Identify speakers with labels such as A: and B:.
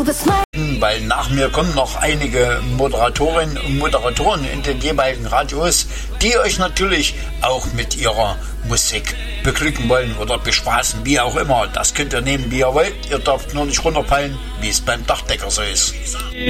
A: Weil nach mir kommen noch einige Moderatorinnen und Moderatoren in den jeweiligen Radios, die euch natürlich auch mit ihrer Musik beglücken wollen oder bespaßen, wie auch immer. Das könnt ihr nehmen, wie ihr wollt. Ihr dürft nur nicht runterfallen, wie es beim Dachdecker so ist.